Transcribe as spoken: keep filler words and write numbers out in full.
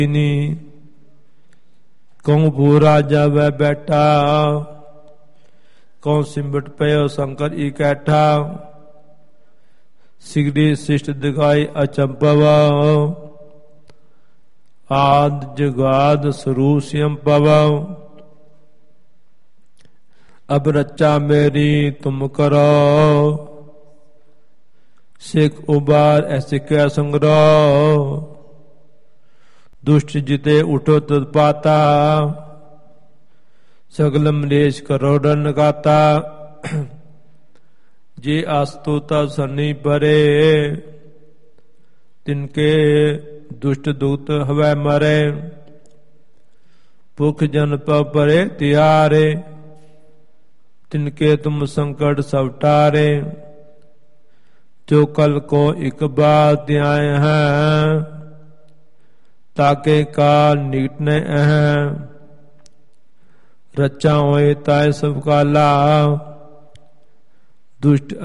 Q ਭੂਰਾ ਜਾਵੈ ਬੈਠਾ, Q ਸਿਮਟ ਪਇਓ ਸੰਕਰ ਇਕੈਠਾ। ਸਿਗੜੀ ਸਿਸ਼ਟ ਦਿਖਾਈ ਅਚੰਭਵ, ਆਦ ਜੁਗਾਦ ਸਰੂਪ ਸਿਅੰਭਵ। ਅਬ ਰੱਚਾ ਮੇਰੀ ਤੁਮ ਕਰੋ, ਸਿੱਖ ਉਬਾਰ ਐਸੇ ਕਿਆ ਸੰਗ੍ਰਹ। ਦੁਸ਼ਟ ਜਿਤੇ ਉਠੋ ਤਦ ਪਾਤਾ, ਸਗਲ ਮਲੇਸ਼ ਕਰੋੜਨ ਗਾਤਾ। ਜੇ ਆਸਤੋ ਤਬ ਸੰਨੀ ਪਰੇ, ਤਿਨਕੇ ਦੁਸ਼ਟ ਦੂਤ ਹਵੈ ਮਰੇ। ਭੁਖ ਜਨ ਪਵ ਪਰੇ ਤਿਆਰੇ, ਤਿਨਕੇ ਤੁਮ ਸੰਕਟ ਸਭ ਟਾਰੇ। ਜੋ ਕਲ ਕੋ ਇਕ ਬਾਤ ਧਿਆਇ ਹੈ, ਤਾਕੇ ਕਾਲ ਨਿਕਟ ਨ ਅਹੈ। ਰਚਾ ਹੋਏ ਤਾਏ ਸਭ ਕਾਲਾ, ਦੁਸ਼ਟ